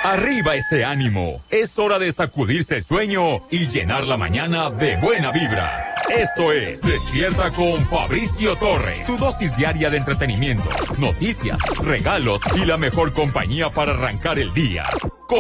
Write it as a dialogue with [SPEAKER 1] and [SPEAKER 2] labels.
[SPEAKER 1] Arriba ese ánimo. Es hora de sacudirse el sueño y llenar la mañana de buena vibra. Esto es Despierta con Fabricio Torres. Tu dosis diaria de entretenimiento, noticias, regalos y la mejor compañía para arrancar el día.